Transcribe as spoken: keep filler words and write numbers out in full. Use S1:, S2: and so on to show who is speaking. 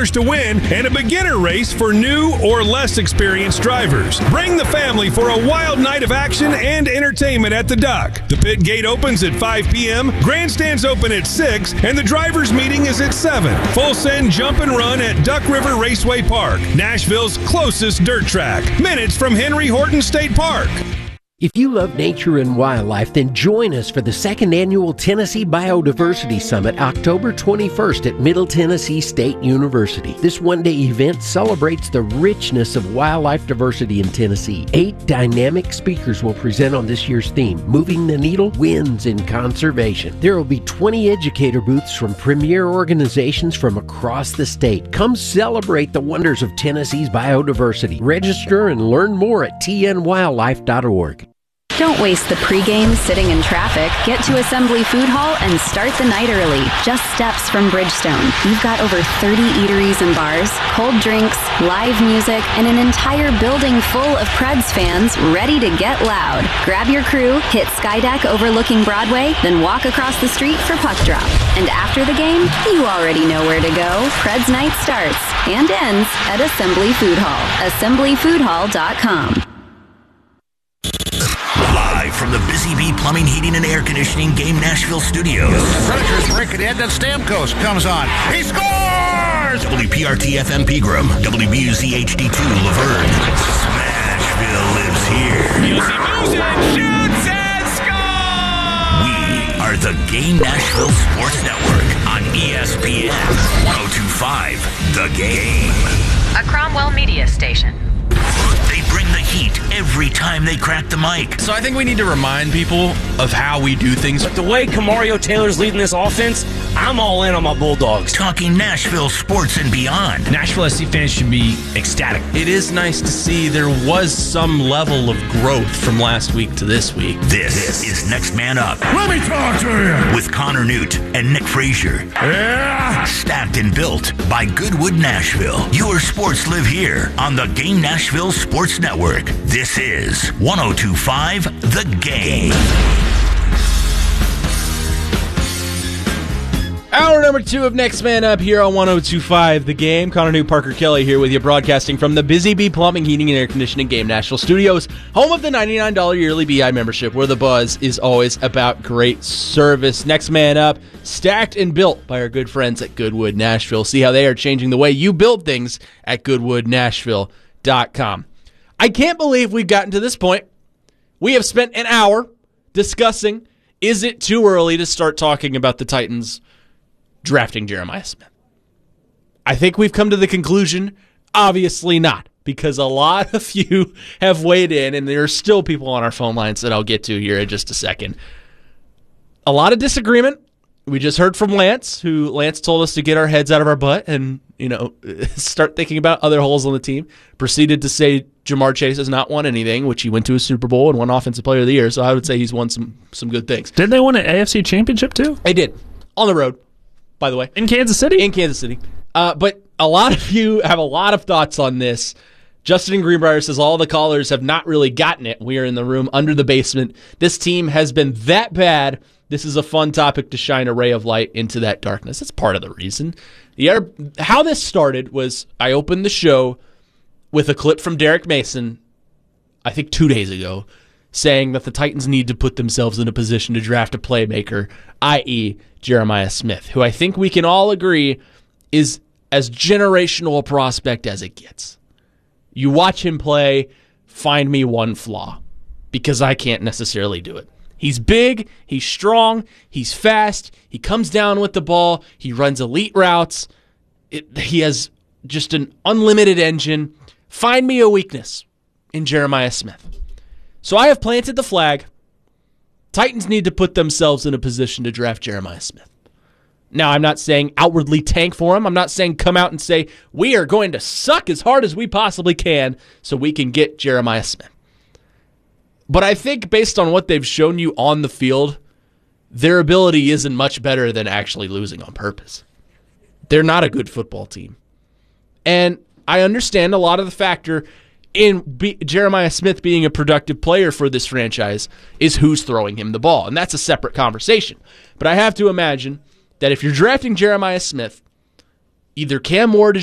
S1: cars to win and a beginner race for new or less experienced drivers. Bring the family for a wild night of action and entertainment at the Duck. The pit gate opens at five p.m., grandstands open at six, and the drivers' meeting is at seven. Full send jump and run at Duck River Raceway Park, Nashville's closest dirt track, minutes from Henry Horton State Park.
S2: If you love nature and wildlife, then join us for the second annual Tennessee Biodiversity Summit, October twenty-first at Middle Tennessee State University. This one-day event celebrates the richness of wildlife diversity in Tennessee. Eight dynamic speakers will present on this year's theme, Moving the Needle, Wins in Conservation. There will be twenty educator booths from premier organizations from across the state. Come celebrate the wonders of Tennessee's biodiversity. Register and learn more at t n wildlife dot org.
S3: Don't waste the pregame sitting in traffic. Get to Assembly Food Hall and start the night early. Just steps from Bridgestone. You've got over thirty eateries and bars, cold drinks, live music, and an entire building full of Preds fans ready to get loud. Grab your crew, hit Skydeck overlooking Broadway, then walk across the street for puck drop. And after the game, you already know where to go. Preds night starts and ends at Assembly Food Hall. assembly food hall dot com.
S4: From the Busy Bee Plumbing, Heating, and Air Conditioning Game Nashville studios.
S5: Predators break it in, then Stamkos comes on. He scores!
S4: W P R T F M Pegram, W B U Z H D two Laverne. Smashville lives here.
S6: Music, music, shoots and scores!
S4: We are the Game Nashville Sports Network on E S P N one oh two point five The Game.
S7: A Cromwell media station.
S4: They bring the heat every time they crack the mic.
S8: So I think we need to remind people of how we do things.
S9: But the way Kamario Taylor's leading this offense, I'm all in on my Bulldogs.
S4: Talking Nashville sports and beyond.
S10: Nashville S C fans should be ecstatic.
S8: It is nice to see there was some level of growth from last week to this week.
S4: This, this is Next Man Up.
S5: Let me talk to you.
S4: With Connor Newt and Nick Frazier.
S5: Yeah.
S4: Stacked and built by Goodwood Nashville. Your sports live here on the Game Nashville Sports Network. This is one oh two point five The Game.
S11: Hour number two of Next Man Up here on one oh two point five The Game. Connor Newt, Parker Kelly here with you, broadcasting from the Busy Bee Plumbing, Heating, and Air Conditioning Game Nashville Studios, home of the ninety-nine dollars yearly B I membership, where the buzz is always about great service. Next Man Up, stacked and built by our good friends at Goodwood Nashville. See how they are changing the way you build things at goodwood nashville dot com. I can't believe we've gotten to this point. We have spent an hour discussing, is it too early to start talking about the Titans drafting Jeremiah Smith? I think we've come to the conclusion, obviously not, because a lot of you have weighed in, and there are still people on our phone lines that I'll get to here in just a second. A lot of disagreement. We just heard from Lance, who Lance told us to get our heads out of our butt and, you know, start thinking about other holes on the team. Proceeded to say Jamar Chase has not won anything, which he went to a Super Bowl and won Offensive Player of the Year, so I would say he's won some some good things.
S10: Didn't they win an A F C championship too?
S11: They did. On the road, by the way.
S10: In Kansas City?
S11: In Kansas City. Uh, but a lot of you have a lot of thoughts on this. Justin Greenbrier says all the callers have not really gotten it. We are in the room under the basement. This team has been that bad. This is a fun topic to shine a ray of light into that darkness. That's part of the reason. The other, how this started was I opened the show with a clip from Derek Mason, I think two days ago, saying that the Titans need to put themselves in a position to draft a playmaker, that is. Jeremiah Smith, who I think we can all agree is as generational a prospect as it gets. You watch him play, find me one flaw, because I can't necessarily do it. He's big, he's strong, he's fast, he comes down with the ball, he runs elite routes, it, he has just an unlimited engine. Find me a weakness in Jeremiah Smith. So I have planted the flag. Titans need to put themselves in a position to draft Jeremiah Smith. Now, I'm not saying outwardly tank for him. I'm not saying come out and say, we are going to suck as hard as we possibly can so we can get Jeremiah Smith. But I think based on what they've shown you on the field, their ability isn't much better than actually losing on purpose. They're not a good football team. And I understand a lot of the factor in B- Jeremiah Smith being a productive player for this franchise is who's throwing him the ball. And that's a separate conversation. But I have to imagine that if you're drafting Jeremiah Smith, either Cam Ward